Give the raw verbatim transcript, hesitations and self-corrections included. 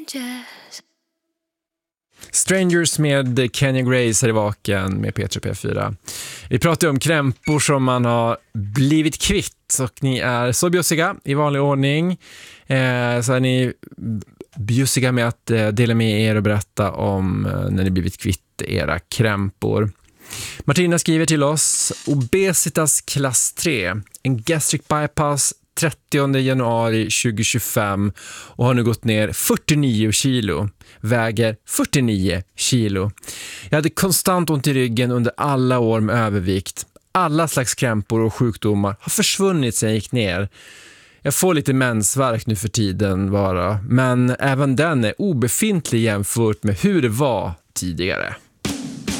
strangers. Strangers med Kenya Grace här i Vaken med P tre P fyra. Vi pratar om krämpor som man har blivit kvitt, och ni är så bjussiga i vanlig ordning. Eh, så är ni bjussiga med att eh, dela med er och berätta om eh, när ni blivit kvitt era krämpor. Martina skriver till oss: obesitas klass tre, en gastric bypass trettionde januari tjugohundratjugofem och har nu gått ner fyrtionio kilo. Väger fyrtionio kilo. Jag hade konstant ont i ryggen under alla år med övervikt. Alla slags krämpor och sjukdomar har försvunnit sedan jag gick ner. Jag får lite mensvärk nu för tiden bara, men även den är obefintlig jämfört med hur det var tidigare.